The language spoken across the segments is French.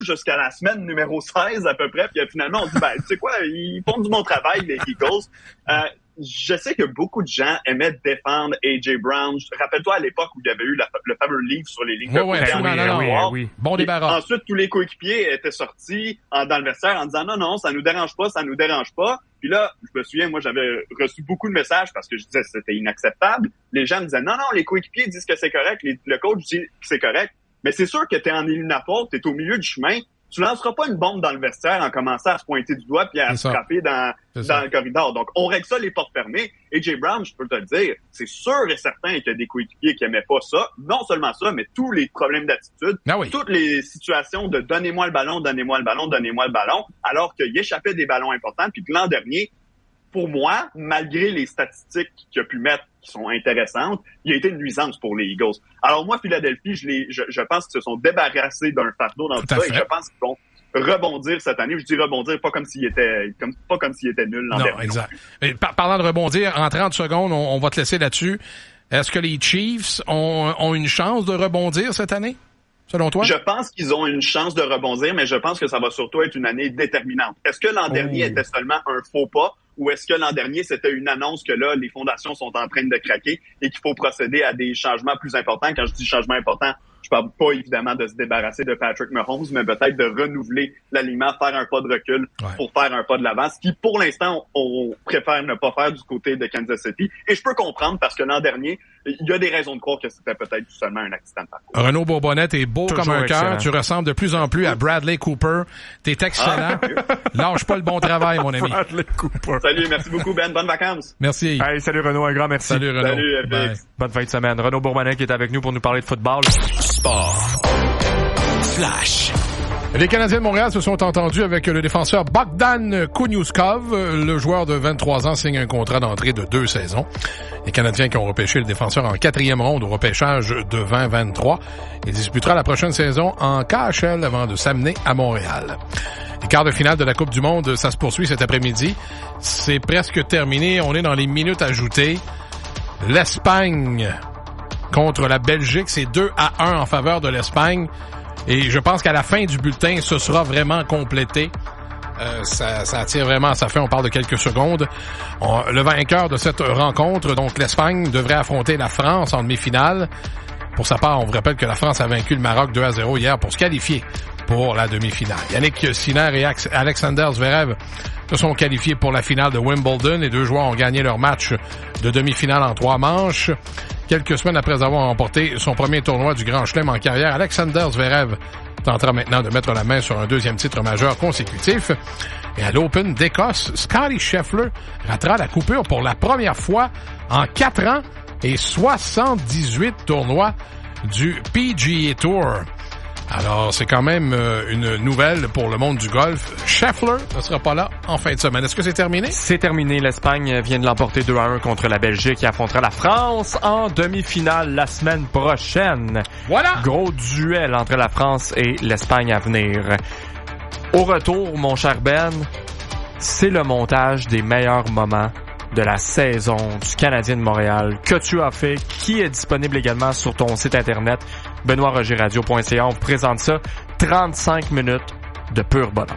jusqu'à la semaine numéro 16 à peu près. Puis finalement, on dit, tu sais quoi, ils font du bon travail, les Eagles. Je sais que beaucoup de gens aimaient défendre A.J. Brown. Rappelle-toi à l'époque où il y avait eu le fameux livre sur les lignes de côté. Oui. Bon débarras. Ensuite, tous les coéquipiers étaient sortis dans le vestiaire en disant non, ça nous dérange pas. Puis là, je me souviens, moi, j'avais reçu beaucoup de messages parce que je disais que c'était inacceptable. Les gens me disaient non, les coéquipiers disent que c'est correct, le coach dit que c'est correct. Mais c'est sûr que t'es en éliminatoire, t'es au milieu du chemin. Tu lanceras pas une bombe dans le vestiaire en commençant à se pointer du doigt puis à se frapper dans le corridor. Donc, on règle ça les portes fermées. A.J. Brown, je peux te le dire, c'est sûr et certain qu'il y a des coéquipiers qui aimaient pas ça. Non seulement ça, mais tous les problèmes d'attitude, toutes les situations de donnez-moi le ballon, alors qu'il échappait des ballons importants. Puis que l'an dernier, pour moi, malgré les statistiques qu'il a pu mettre qui sont intéressantes, il a été une nuisance pour les Eagles. Alors moi, Philadelphie, je pense qu'ils se sont débarrassés d'un fardeau dans tout ça et je pense qu'ils vont rebondir cette année. Je dis rebondir, pas comme s'il était nul l'an dernier. Exact. Et parlant de rebondir, en 30 secondes, on va te laisser là-dessus. Est-ce que les Chiefs ont une chance de rebondir cette année, selon toi? Je pense qu'ils ont une chance de rebondir, mais je pense que ça va surtout être une année déterminante. Est-ce que l'an dernier était seulement un faux pas? Ou est-ce que l'an dernier, c'était une annonce que là, les fondations sont en train de craquer et qu'il faut procéder à des changements plus importants? Quand je dis changements importants, je parle pas évidemment de se débarrasser de Patrick Mahomes, mais peut-être de renouveler l'alignement, faire un pas de recul pour faire un pas de l'avant, ce qui, pour l'instant, on préfère ne pas faire du côté de Kansas City. Et je peux comprendre parce que l'an dernier, il y a des raisons de croire que c'était peut-être seulement un accident de parcours. Renaud Bourbonnette est beau toujours comme un cœur. Tu ressembles de plus en plus à Bradley Cooper. T'es excellent. Lâche pas le bon travail, mon ami. Bradley Cooper. Salut, merci beaucoup, Ben. Bonnes vacances. Merci. Hey, salut Renaud, un grand merci. Salut Renaud. Salut, FX. Bonne fin de semaine. Renaud Bourbonnette qui est avec nous pour nous parler de football. Sport. Flash. Les Canadiens de Montréal se sont entendus avec le défenseur Bogdan Kuniuskov. Le joueur de 23 ans signe un contrat d'entrée de 2 saisons. Les Canadiens qui ont repêché le défenseur en 4e ronde au repêchage de 2023. Il disputera la prochaine saison en KHL avant de s'amener à Montréal. Les quarts de finale de la Coupe du Monde, ça se poursuit cet après-midi. C'est presque terminé. On est dans les minutes ajoutées. L'Espagne contre la Belgique, c'est 2-1 en faveur de l'Espagne. Et je pense qu'à la fin du bulletin, ce sera vraiment complété. Ça tire vraiment à sa fin. On parle de quelques secondes. Le vainqueur de cette rencontre, donc l'Espagne, devrait affronter la France en demi-finale. Pour sa part, on vous rappelle que la France a vaincu le Maroc 2-0 hier pour se qualifier pour la demi-finale. Yannick Sinner et Alexander Zverev se sont qualifiés pour la finale de Wimbledon. Les deux joueurs ont gagné leur match de demi-finale en 3 manches. Quelques semaines après avoir remporté son premier tournoi du Grand Chelem en carrière, Alexander Zverev tentera maintenant de mettre la main sur un 2e titre majeur consécutif. Et à l'Open d'Écosse, Scottie Scheffler ratera la coupure pour la première fois en 4 ans et 78 tournois du PGA Tour. Alors, c'est quand même une nouvelle pour le monde du golf. Scheffler ne sera pas là en fin de semaine. Est-ce que c'est terminé? C'est terminé. L'Espagne vient de l'emporter 2-1 contre la Belgique qui affrontera la France en demi-finale la semaine prochaine. Voilà! Gros duel entre la France et l'Espagne à venir. Au retour, mon cher Ben, c'est le montage des meilleurs moments de la saison du Canadien de Montréal que tu as fait, qui est disponible également sur ton site internet benoîtrogerradio.ca. On vous présente ça, 35 minutes de pur bonheur.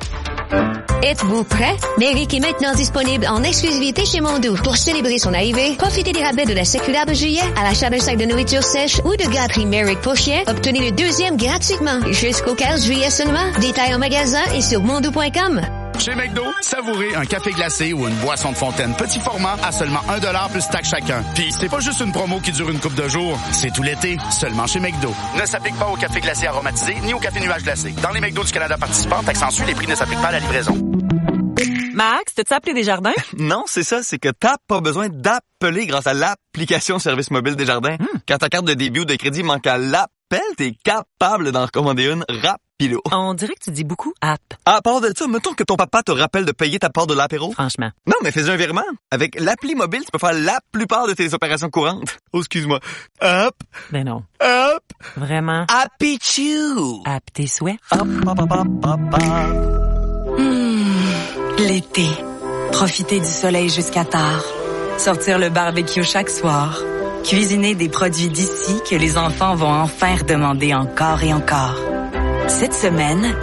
Êtes-vous prêt? Méric est maintenant disponible en exclusivité chez Mondou. Pour célébrer son arrivée, profitez des rabais de la séculaire de juillet à l'achat d'un sac de nourriture sèche ou de gâterie Méric pour chien. Obtenez le 2e gratuitement jusqu'au 15 juillet seulement. Détails en magasin et sur mondou.com. Chez McDo, savourez un café glacé ou une boisson de fontaine petit format à seulement $1 plus taxe chacun. Puis c'est pas juste une promo qui dure une couple de jours, c'est tout l'été, seulement chez McDo. Ne s'applique pas au café glacé aromatisé ni au café nuage glacé. Dans les McDo du Canada participants, taxe en les prix ne s'appliquent pas à la livraison. Max, t'as-tu appelé Desjardins? Non, c'est ça, c'est que t'as pas besoin d'appeler grâce à l'application Service Mobile Desjardins. Quand ta carte de débit ou de crédit manque à l'appel, t'es capable d'en recommander une rapido. On dirait que tu dis beaucoup app. À part de ça, mettons que ton papa te rappelle de payer ta part de l'apéro. Franchement. Non, mais fais un virement. Avec l'appli mobile, tu peux faire la plupart de tes opérations courantes. Oh, excuse-moi. Hop. Ben non. Hop. Vraiment. Happy-choo. App tes souhaits. Hop, hop, hop, hop, hop. L'été. Profiter du soleil jusqu'à tard. Sortir le barbecue chaque soir. Cuisiner des produits d'ici que les enfants vont enfin demander encore et encore. Cette semaine,